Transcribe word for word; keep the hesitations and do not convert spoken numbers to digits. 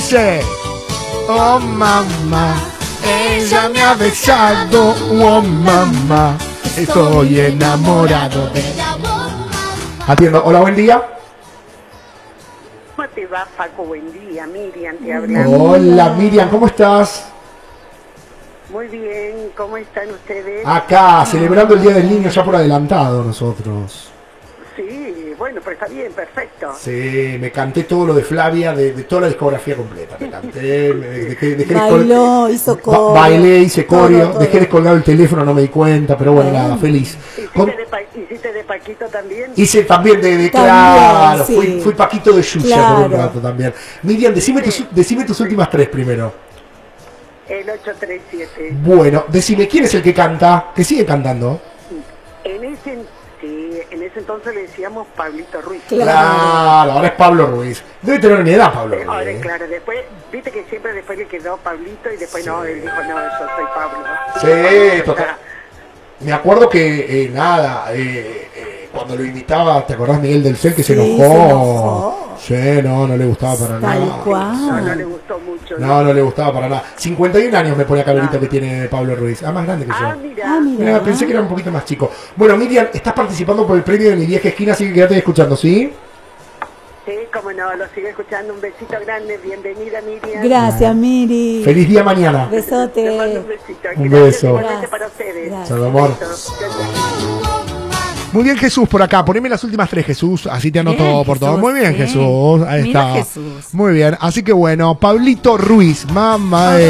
dice: oh mamá, ella me ha besado, oh mamá, estoy enamorado de ella. Atiendo. Hola, buen día. ¿Cómo te va, Paco? Buen día, Miriam, te habla. Hola, Miriam, ¿cómo estás? Muy bien, ¿cómo están ustedes? Acá, celebrando el Día del Niño ya por adelantado nosotros. Sí, bueno, pues está bien, perfecto. Sí, me canté todo lo de Flavia, de, de toda la discografía completa. Me canté, me dejé, dejé bailó, descol... hizo coreo. Ba bailé, hice coreo, todo, todo. dejé descolgado el teléfono, no me di cuenta, pero bueno, Bueno. nada, feliz. ¿Hiciste, Con... de pa ¿Hiciste de Paquito también? Hice también de, de También, claro, sí. fui, fui Paquito de Yuya Claro. por un rato también. Miriam, decime, tus, decime tus últimas tres primero. El ocho tres siete. Bueno, decime, ¿quién es el que canta? ¿Que sigue cantando? En ese, sí, en ese entonces le decíamos Pablito Ruiz. Claro. Claro, ahora es Pablo Ruiz. Debe tener mi edad, Pablo Eh, Ahora, Ruiz. ¿eh? claro, después, viste que siempre después le quedó Pablito y después Sí. no, él dijo, no, yo soy Pablo. Sí, total. Me acuerdo que, eh, nada, eh, eh, cuando lo invitaba, ¿te acordás, Miguel del Cel, que se Sí, enojó? se enojó. Sí, no, no le gustaba para Tal nada. cual. No, no le gustó mucho. No, no le gustaba para nada. cincuenta y un años me pone acá ahorita Ah. que tiene Pablo Ruiz. Ah, más grande que yo. Ah, mira. Ah, mira. Mira, pensé que era un poquito más chico. Bueno, Miriam, estás participando por el premio de Mi Vieja Esquina, así que quédate escuchando, ¿sí? Sí, como no, lo sigo escuchando. Un besito grande, bienvenida, Miriam. Gracias, Miri. Feliz día mañana. Te mando un Besote. besito. Un Gracias, beso. igualmente para ustedes. Gracias. Chao, amor. Besos. Muy bien, Jesús, por acá. Poneme las últimas tres, Jesús. Así te anoto Bien, por todo. Jesús, Muy bien, sí. Jesús. Ahí Mira, está. Jesús. Muy bien. Así que bueno, Pablito Ruiz, mamá.